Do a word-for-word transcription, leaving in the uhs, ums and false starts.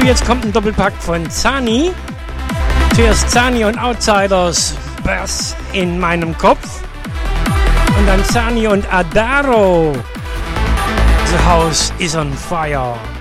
jetzt kommt ein Doppelpack von Zani. Zuerst Zani und Outsiders, Bass in meinem Kopf. Und dann Zani und Adaro, The House is on Fire.